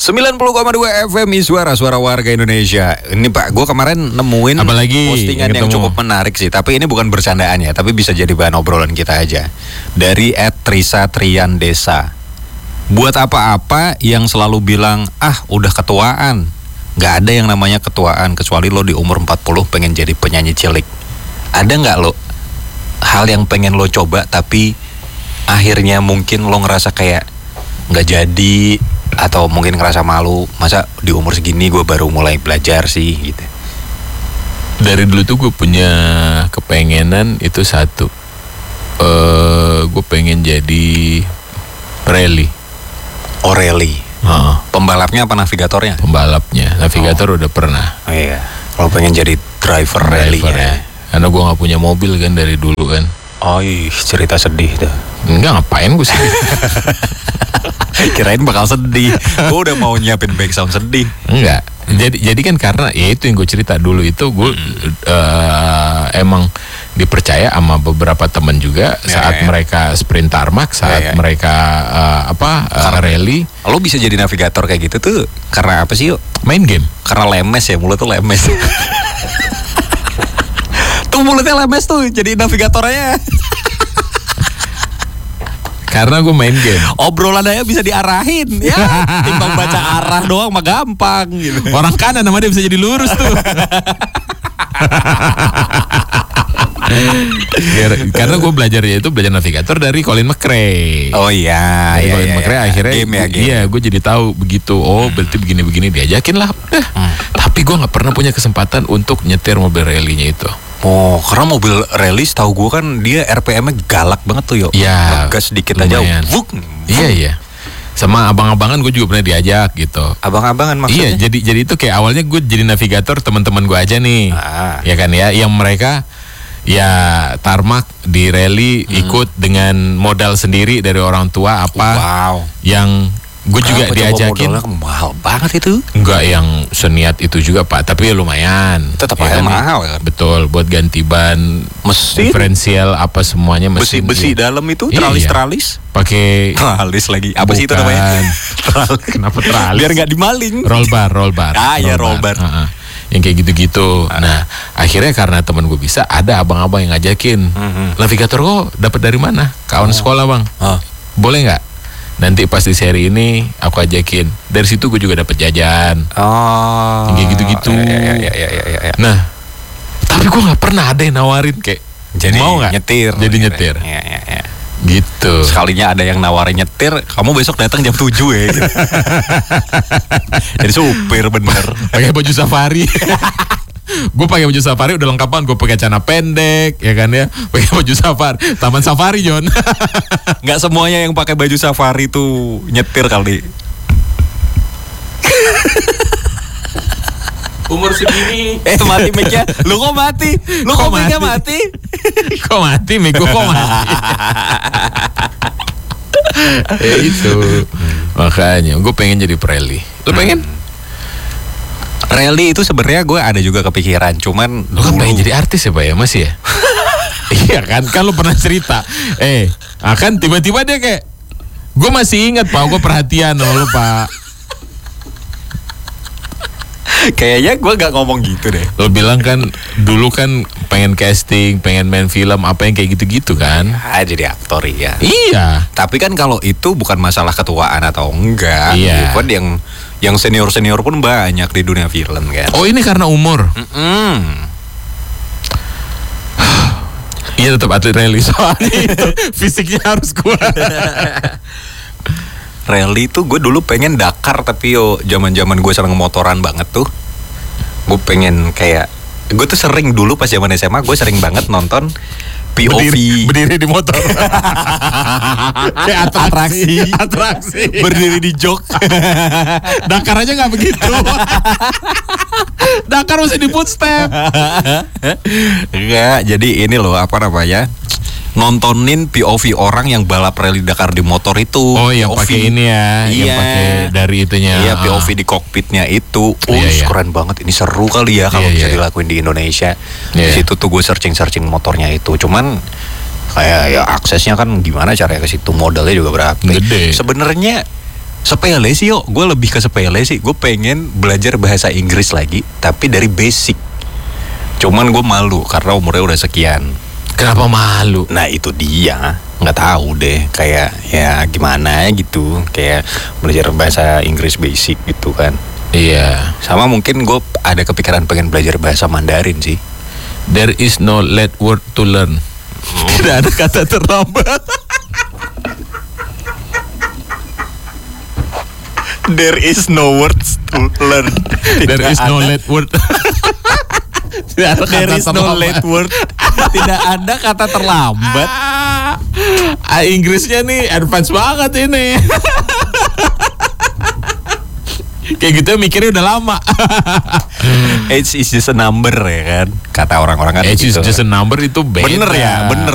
90,2 FM suara warga Indonesia. Ini Pak, gue kemarin nemuin apalagi postingan yang cukup menarik sih. Tapi ini bukan bercandaan ya, tapi bisa jadi bahan obrolan kita aja. Dari @Trisa_Triandesa. Buat apa-apa yang selalu bilang, udah ketuaan. Gak ada yang namanya ketuaan, kecuali lo di umur 40 pengen jadi penyanyi cilik. Ada gak lo hal yang pengen lo coba tapi akhirnya mungkin lo ngerasa kayak gak jadi, atau mungkin ngerasa malu, masa di umur segini gue baru mulai belajar sih gitu. Dari dulu tuh gue punya kepengenan itu satu, gue pengen jadi rally. Oh, rally. Pembalapnya apa navigatornya? Pembalapnya, navigator udah pernah. Oh iya, kalau pengen jadi driver rally-nya. Karena gue nggak punya mobil kan dari dulu kan. Oh iya, cerita sedih tuh. Enggak, ngapain gue sedih. Kirain bakal sedih. Gue udah mau nyiapin background sedih. Enggak. Jadi kan karena ya itu yang gue cerita dulu itu gue emang dipercaya sama beberapa teman juga saat mereka sprint tarmac, saat mereka rally. Lo bisa jadi navigator kayak gitu tuh karena apa sih yuk? Main game. Karena lemes ya, mulut tuh lemes. Tuh mulutnya lemes tuh jadi navigatornya. Karena gue main game. Obrolan aja bisa diarahin ya. Timbang baca arah doang mah gampang gitu. Orang kanan nama dia bisa jadi lurus tuh. Karena gue belajarnya itu belajar navigator dari Colin McRae. Oh iya, dari Colin McRae akhirnya game. Iya, gue jadi tahu begitu. Oh, berarti begini-begini, diajakin lah. Tapi gue nggak pernah punya kesempatan untuk nyetir mobil rally-nya itu. Oh, karena mobil rally tahu gue kan dia RPM-nya galak banget tuh, yuk. Iya. Gas sedikit aja. Vuk. Iya. Sama abang-abangan gue juga pernah diajak gitu. Abang-abangan maksudnya? Iya, jadi itu kayak awalnya gue jadi navigator teman-teman gue aja nih. Ya kan ya, yang mereka ya tarmac di rally ikut dengan modal sendiri dari orang tua apa. Wow. Yang gue juga diajakin. Modalnya mahal banget itu. Enggak yang seniat itu juga Pak, tapi ya lumayan. Tetap aja mahal kan. Betul, buat ganti ban, mesin, diferensial apa semuanya mesin. Besi dalam itu tralis-tralis. Pakai tralis lagi. Apa sih itu namanya? Kenapa tralis? Biar nggak dimaling. Roll bar. Ya roll bar. Yang kayak gitu-gitu. Nah, akhirnya karena teman gue bisa, ada abang-abang yang ngajakin. Navigator kok dapat dari mana? Kawan sekolah bang. Boleh nggak? Nanti pas di seri ini aku ajakin. Dari situ gue juga dapat jajan. Kayak gitu-gitu. Ya. Nah, tapi gue nggak pernah ada yang nawarin kayak jadi mau nggak nyetir. Jadi nyetir. Ya. Gitu. Sekalinya ada yang nawarin nyetir, kamu besok datang jam 7 ya. Gitu. Jadi supir bener. Pakai baju safari. Gue pakai baju safari udah lengkap banget. Gue pakai celana pendek, ya kan ya. Pakai baju safari, taman safari John. Nggak semuanya yang pakai baju safari tuh nyetir kali. Umur segini. Mati mic-nya. Lu kok mati? Mic-nya mati? Kok mati mic gue kok mati? Itu. Makanya gue pengen jadi rally. Lu pengen? Rally itu sebenarnya gue ada juga kepikiran, cuman lu kan pengen jadi artis ya Pak ya, masih ya? Iya kan lu pernah cerita. Akan tiba-tiba dia kayak, gue masih ingat Pak, gue perhatian sama lu Pak. Kayaknya gue gak ngomong gitu deh. Lo bilang kan dulu kan pengen casting, pengen main film, apa yang kayak gitu-gitu kan? Jadi aktor ya. Iya. Tapi kan kalau itu bukan masalah ketuaan atau enggak. Iya. Kan yang senior pun banyak di dunia film kan. Oh ini karena umur. Iya tetap atlet rally soalnya itu fisiknya harus kuat. Rally tuh gue dulu pengen Dakar, tapi zaman gue seneng motoran banget tuh. Gue pengen kayak, gue tuh sering dulu pas zaman SMA gue sering banget nonton POV berdiri di motor. Kayak atraksi. Berdiri di jok. Dakar aja nggak begitu. Dakar masih di footstep. Enggak, jadi ini loh apa namanya, nontonin POV orang yang balap rally Dakar di motor itu. Oh yang pakai ini ya, iya. Yang pakai dari itunya. Iya, POV di kokpitnya itu. Iya. Keren banget. Ini seru kali ya kalau bisa dilakuin di Indonesia. Di situ tuh gue searching motornya itu. Cuman kayak ya aksesnya kan gimana caranya ke situ, modalnya juga berapa. Gede. Sebenarnya Sepele sih yo, gue lebih ke sepele sih. Gue pengen belajar bahasa Inggris lagi, tapi dari basic. Cuman gue malu karena umurnya udah sekian. Kenapa malu? Nah itu dia, nggak tahu deh. Kayak ya gimana gitu, kayak belajar bahasa Inggris basic gitu kan. Iya. Sama mungkin gue ada kepikiran pengen belajar bahasa Mandarin sih. There is no late word to learn. Tidak ada kata terlambat. There is no words to learn. There is no late word. Tidak ada There kata is no terlambat. late word. Tidak ada kata terlambat. Inggrisnya nih advance banget ini. Kayak gitu mikirnya udah lama. Age is just a number ya kan. Kata orang-orang kan Age is gitu. just a number itu beda. Bener ya, bener